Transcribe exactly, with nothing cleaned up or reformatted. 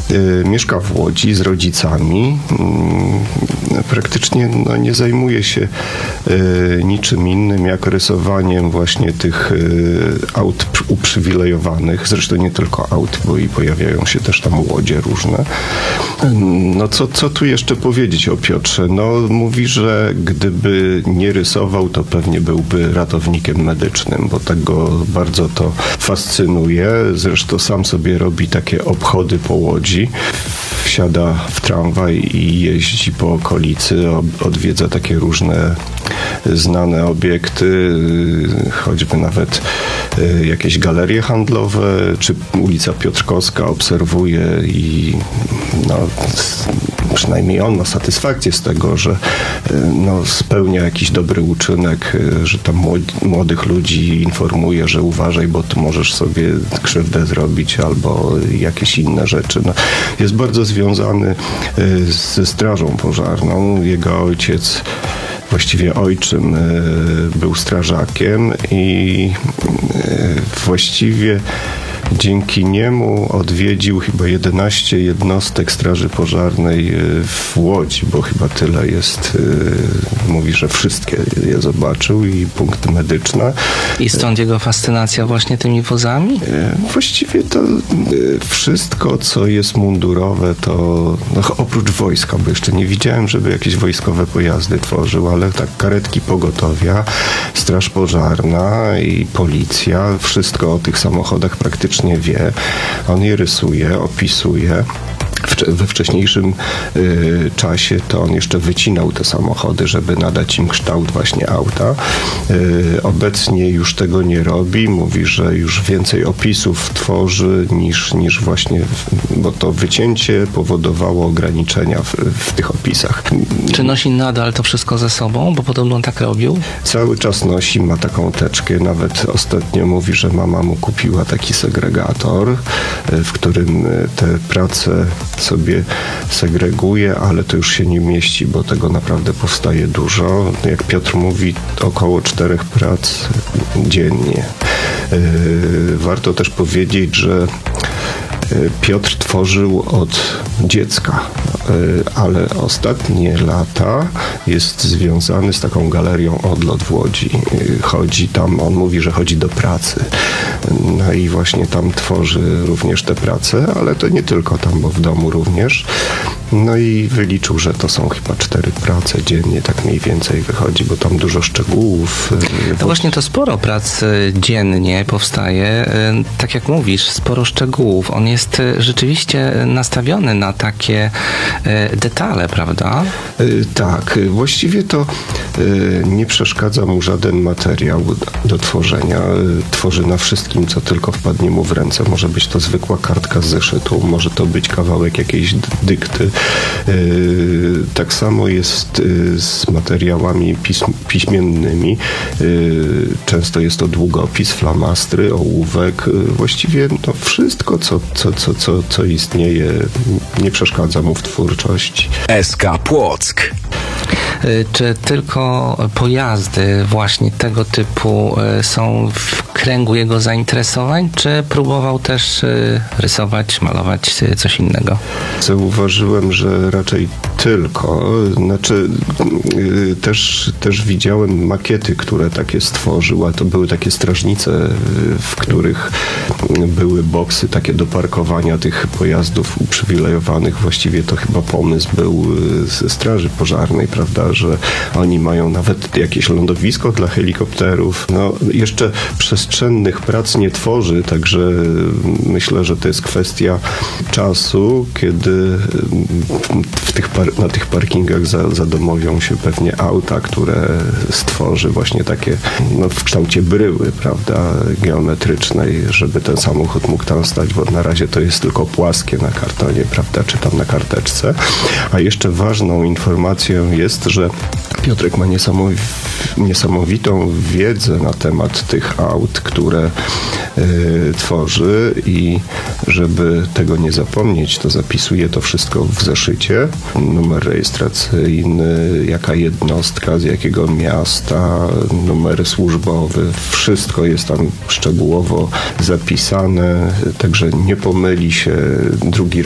y, mieszka w Łodzi z rodzicami. Y, praktycznie no, nie zajmuje się y, niczym innym jak rysowaniem właśnie tych y, aut uprzywilejowanych. Zresztą nie tylko aut, bo i pojawiają się też tam łodzie różne. No co, co tu jeszcze powiedzieć o Piotrze? No mówi, że gdyby nie rysował, to pewnie byłby ratownikiem medycznym, bo tak go bardzo to fascynuje. Zresztą sam sobie robi takie obchody po Łodzi. Wsiada w tramwaj i jeździ po okolicy, odwiedza takie różne znane obiekty, choćby nawet jakieś galerie handlowe, czy ulica Piotrkowska obserwuje i no, przynajmniej on ma satysfakcję z tego, że no, spełnia jakiś dobry uczynek, że tam młodych ludzi informuje, że uważaj, bo tu możesz sobie krzywdę zrobić albo jakieś inne rzeczy. No, jest bardzo związany ze strażą pożarną. Jego ojciec, właściwie ojczym, był strażakiem i właściwie dzięki niemu odwiedził chyba jedenaście jednostek Straży Pożarnej w Łodzi, bo chyba tyle jest, mówi, że wszystkie je zobaczył i punkty medyczne. I stąd jego fascynacja właśnie tymi wozami? Właściwie to wszystko, co jest mundurowe, to no, oprócz wojska, bo jeszcze nie widziałem, żeby jakieś wojskowe pojazdy tworzył, ale tak karetki pogotowia, Straż Pożarna i policja, wszystko o tych samochodach praktycznie nie wie. On je rysuje, opisuje. We wcześniejszym y, czasie to on jeszcze wycinał te samochody, żeby nadać im kształt właśnie auta. Y, obecnie już tego nie robi. Mówi, że już więcej opisów tworzy niż, niż właśnie, bo to wycięcie powodowało ograniczenia w, w tych opisach. Czy nosi nadal to wszystko ze sobą? Bo podobno on tak robił. Cały czas nosi, ma taką teczkę. Nawet ostatnio mówi, że mama mu kupiła taki segregator, w którym te prace sobie segreguje, ale to już się nie mieści, bo tego naprawdę powstaje dużo. Jak Piotr mówi, około czterech prac dziennie. Warto też powiedzieć, że Piotr tworzył od dziecka, ale ostatnie lata jest związany z taką galerią Odlot w Łodzi. Chodzi tam, on mówi, że chodzi do pracy. No i właśnie tam tworzy również te prace, ale to nie tylko tam, bo w domu również. No i wyliczył, że to są chyba cztery prace dziennie, tak mniej więcej wychodzi, bo tam dużo szczegółów. To właśnie to sporo prac dziennie powstaje. Tak jak mówisz, sporo szczegółów. On jest rzeczywiście nastawiony na takie detale, prawda? Tak, właściwie to nie przeszkadza mu żaden materiał do tworzenia. Tworzy na wszystkim, co tylko wpadnie mu w ręce. Może być to zwykła kartka z zeszytu, może to być kawałek jakiejś dykty. Tak samo jest z materiałami pism, piśmiennymi. Często jest to długopis, flamastry, ołówek. Właściwie no wszystko, co, co, co, co, co istnieje, nie przeszkadza mu w twórczości. S K Płock. Czy tylko pojazdy właśnie tego typu są w kręgu jego zainteresowań, czy próbował też rysować, malować coś innego? Zauważyłem, że raczej tylko. Znaczy też, też widziałem makiety, które takie stworzył, a to były takie strażnice, w których były boksy takie do parkowania tych pojazdów uprzywilejowanych. Właściwie to chyba pomysł był ze Straży Pożarnej, prawda, że oni mają nawet jakieś lądowisko dla helikopterów. No, jeszcze przestrzennych prac nie tworzy, także myślę, że to jest kwestia czasu, kiedy w tych par- na tych parkingach za- zadomowią się pewnie auta, które stworzy właśnie takie no, w kształcie bryły, prawda, geometrycznej, żeby ten samochód mógł tam stać, bo na razie to jest tylko płaskie na kartonie, prawda, czy tam na karteczce. A jeszcze ważną informacją jest, że Piotrek ma niesamow- niesamowitą wiedzę na temat tych aut, które y, tworzy i żeby tego nie zapomnieć, to zapisuje to wszystko w zeszycie. Numer rejestracyjny, jaka jednostka, z jakiego miasta, numer służbowy, wszystko jest tam szczegółowo zapisane, także nie pomyli się drugi raz.